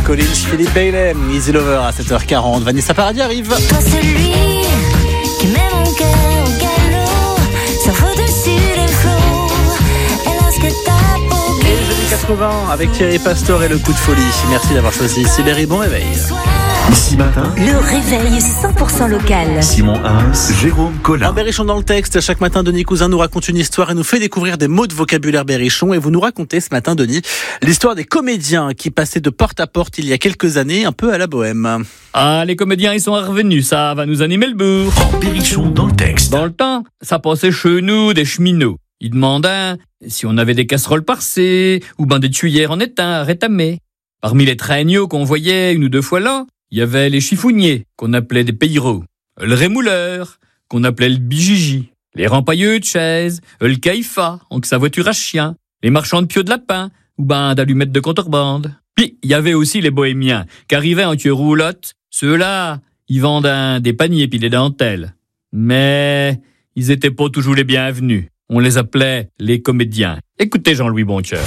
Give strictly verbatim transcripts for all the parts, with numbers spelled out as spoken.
Collins, Philippe Bailey, Easy Lover à sept heures quarante. Vanessa Paradis arrive. Toi celui qui met mon cœur au galop, surfe dessus les flots, et lorsque ta peau Et les années quatre-vingts avec Thierry Pastor et le coup de folie. Merci d'avoir choisi Sibérie. Bon réveil. Ici matin, le réveil cent pour cent local. Simon Hins, Jérôme Collin. En Berrichon dans le texte, chaque matin, Denis Cousin nous raconte une histoire et nous fait découvrir des mots de vocabulaire berrichon. Et vous nous racontez ce matin, Denis, l'histoire des comédiens qui passaient de porte à porte il y a quelques années, un peu à la bohème. Ah, les comédiens, ils sont revenus, ça va nous animer le bourg. En Berrichon dans le texte. Dans le temps, ça passait chez nous des cheminots. Ils demandaient si on avait des casseroles parcées ou ben des tuyères en étain rétamées. Parmi les traîneaux qu'on voyait une ou deux fois là, il y avait les chiffonniers, qu'on appelait des payreaux, le rémouleur, qu'on appelait le bijiji, les rempailleux de chaises, le caïfa, en sa voiture à chien, les marchands de pieux de lapin, ou ben d'allumettes de contrebande. Puis, il y avait aussi les bohémiens, qui arrivaient en queue roulotte. Ceux-là, ils vendaient des paniers puis des dentelles. Mais, ils étaient pas toujours les bienvenus. On les appelait les comédiens. Écoutez Jean-Louis Boncoeur.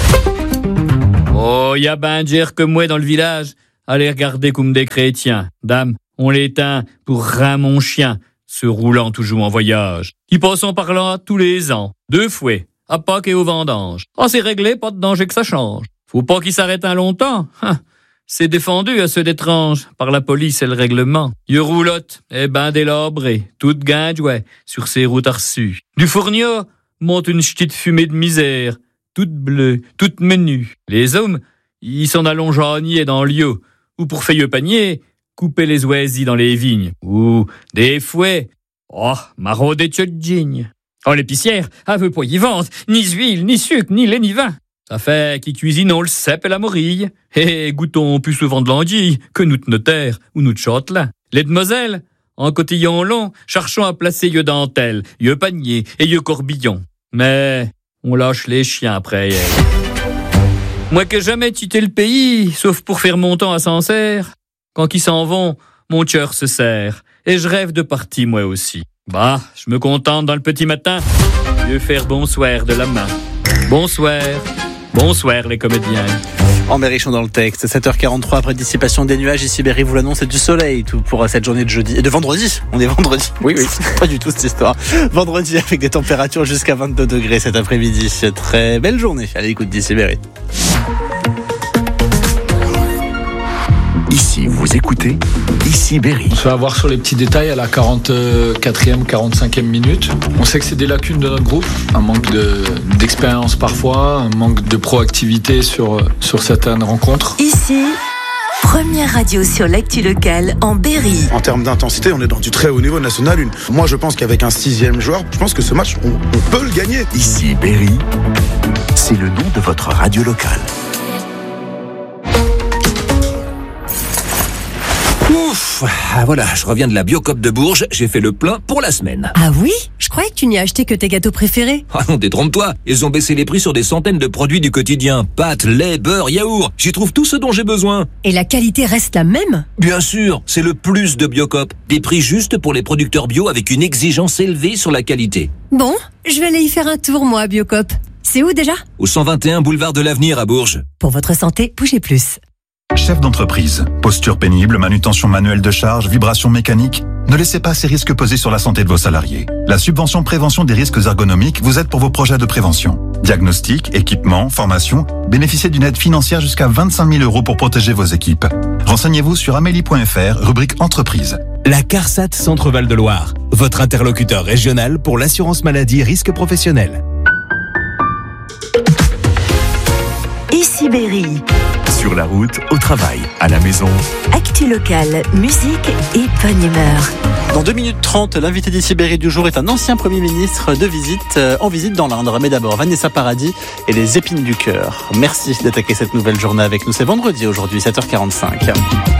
Oh, y a ben dire que moi dans le village, allez regarder comme des chrétiens. Dame, on les teint pour rin mon chien, se roulant toujours en voyage. Ils passent par là tous les ans, deux fois, à Pâques et aux vendanges. Ah, c'est réglé, pas de danger que ça change. Faut pas qu'ils s'arrêtent un longtemps. Hein. C'est défendu à ceux d'étranges, par la police et le règlement. Ils roulotent, eh ben délabrés, toutes guindouées, sur ces routes reçues. Du fourneau monte une petite fumée de misère, toute bleue, toute menue. Les hommes, ils s'en allongent jaunis dans le lieu, ou pour faire panier, couper les oisies dans les vignes, ou des fouets, oh, maraude des tchotjignes. Oh, l'épicière, elle veut pas y vendre, ni huile, ni sucre, ni lait, ni vin. Ça fait qu'ils cuisinent le cèpe et la morille, et goûtons plus souvent de l'anguille que nous de notaire ou nous de châtelain. Les demoiselles, en cotillon long, cherchons à placer yeux dentelle, yeux panier et yeux corbillon. Mais on lâche les chiens après elle. Moi que jamais quitté le pays, sauf pour faire mon temps à Sancerre. Quand ils s'en vont, mon cœur se serre, et je rêve de partir moi aussi. Bah, je me contente dans le petit matin, de faire bonsoir de la main. Bonsoir, bonsoir les comédiens. En Berrichon dans le texte, sept heures quarante-trois après dissipation des nuages, ici Berry vous l'annonce, c'est du soleil tout pour cette journée de jeudi et de vendredi. On est vendredi. Oui, oui. Pas du tout cette histoire. Vendredi avec des températures jusqu'à vingt-deux degrés cet après-midi. Très belle journée à l'écoute d'ici Berry. Ici, vous écoutez Ici Berry. On se fait avoir sur les petits détails à la quarante-quatrième, quarante-cinquième minute. On sait que c'est des lacunes de notre groupe, un manque de, d'expérience parfois, un manque de proactivité sur, sur certaines rencontres. Ici, première radio sur l'actu locale en Berry. En termes d'intensité, on est dans du très haut niveau national. Une. Moi, je pense qu'avec un sixième joueur, je pense que ce match, on, on peut le gagner. Ici Berry, c'est le nom de votre radio locale. Ouf, ah voilà, je reviens de la Biocop de Bourges, j'ai fait le plein pour la semaine. Ah oui? Je croyais que tu n'y achetais que tes gâteaux préférés. Ah non, détrompe-toi, ils ont baissé les prix sur des centaines de produits du quotidien. Pâtes, lait, beurre, yaourt, j'y trouve tout ce dont j'ai besoin. Et la qualité reste la même? Bien sûr, c'est le plus de Biocop. Des prix justes pour les producteurs bio avec une exigence élevée sur la qualité. Bon, je vais aller y faire un tour moi à Biocop. C'est où déjà? Au cent vingt et un boulevard de l'Avenir à Bourges. Pour votre santé, bougez plus. Chef d'entreprise, posture pénible, manutention manuelle de charge, vibration mécanique, ne laissez pas ces risques peser sur la santé de vos salariés. La subvention prévention des risques ergonomiques vous aide pour vos projets de prévention. Diagnostic, équipement, formation, bénéficiez d'une aide financière jusqu'à vingt-cinq mille euros pour protéger vos équipes. Renseignez-vous sur amélie point f r, rubrique entreprise. La CARSAT Centre-Val de Loire, votre interlocuteur régional pour l'assurance maladie risque professionnel. Ici Berry. Sur la route, au travail, à la maison. Actu locale, musique et bonne humeur. Dans deux minutes trente, l'invité d'ici Berry du jour est un ancien Premier ministre de visite, euh, en visite dans l'Indre. Mais d'abord, Vanessa Paradis et les épines du cœur. Merci d'attaquer cette nouvelle journée avec nous. C'est vendredi aujourd'hui, sept heures quarante-cinq.